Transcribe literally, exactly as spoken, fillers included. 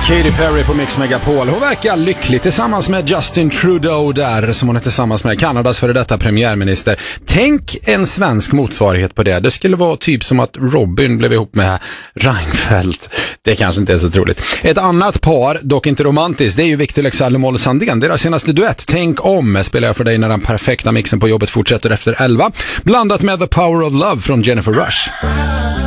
Katy Perry på Mix Megapol. Hon verkar lycklig tillsammans med Justin Trudeau där, som hon är tillsammans med, Kanadas före detta premiärminister. Tänk en svensk motsvarighet på det. Det skulle vara typ som att Robin blev ihop med Reinfeldt. Det kanske inte är så troligt. Ett annat par, dock inte romantiskt, det är ju Victor Leksell och Molly Sandén. Deras senaste duett, Tänk om, spelar jag för dig när den perfekta mixen på jobbet fortsätter efter elva. Blandat med The Power of Love från Jennifer Rush.